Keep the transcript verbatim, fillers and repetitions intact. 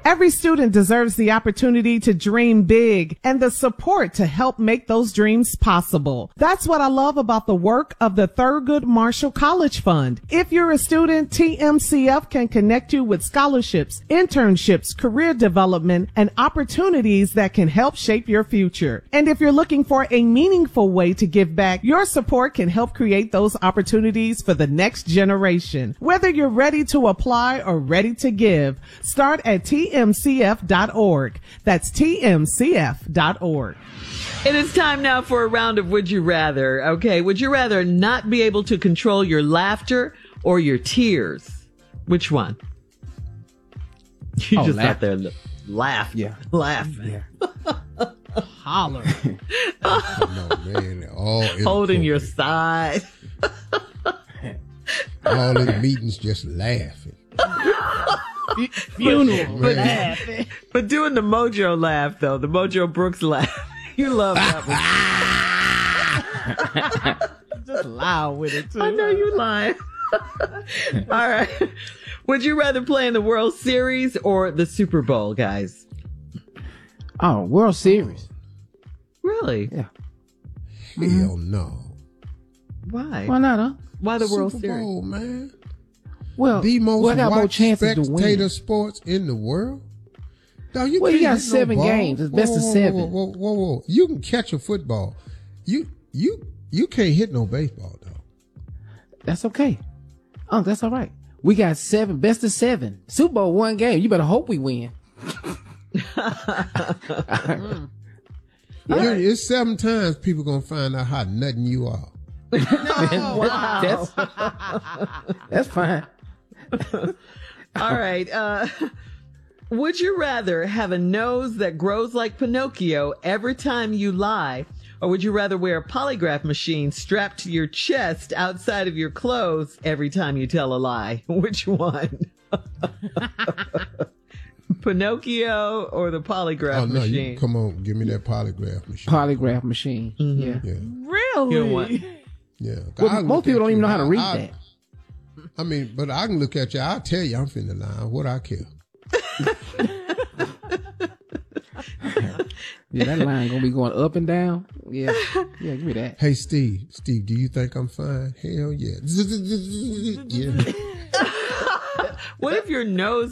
Every student deserves the opportunity to dream big and the support to help make those dreams possible. That's what I love about the work of the Thurgood Marshall College Fund. If you're a student, T M C F can connect you with scholarships, internships, career development, and opportunities that can help shape your future. And if you're looking for a meaningful way to give back, your support can help create those opportunities for the next generation. Whether you're ready to apply or ready to give, start at T M C F dot org. That's T M C F dot org. It is time now for a round of Would You Rather. Okay, would you rather not be able to control your laughter or your tears? Which one? You oh, just laugh. sat there and laugh. Yeah. Laughing. Yeah. Holler. Oh, no, man. All Holding your side. All in meetings just laughing. Funeral. But, laughing. but doing the Mojo laugh, though, the Mojo Brooks laugh. You love that one. Just loud with it, too. I know you lying. All right. Would you rather play in the World Series or the Super Bowl, guys? Oh, World Series. Really? Yeah. Hell no. Why? Why not, huh? Why the World Super Series? Bowl, man. Well, The most well, I got more watched chances to spectator win. sports in the world. Dog, you Well, you can't got hit no seven ball. games. It's best whoa, of whoa, seven. Whoa, whoa, whoa, whoa. You can catch a football. You, you, you can't hit no baseball, though. That's okay. Oh, that's all right. We got seven, best of seven. Super Bowl one game. You better hope we win. mm. Yeah, it's seven times people gonna find out how nothing you are. No, wow. That's, that's fine. All right. Uh, would you rather have a nose that grows like Pinocchio every time you lie, or would you rather wear a polygraph machine strapped to your chest outside of your clothes every time you tell a lie? Which one? Pinocchio or the polygraph oh, no, machine? You, come on, give me that polygraph machine. Polygraph machine. Mm-hmm. Yeah. Yeah. Really? Yeah. Well, most people don't even know how to read I, that. I mean, but I can look at you. I'll tell you I'm finna lie. What I care. Yeah, that line gonna be going up and down. Yeah, yeah, give me that. Hey, Steve. Steve, do you think I'm fine? Hell yeah. Yeah. What if your nose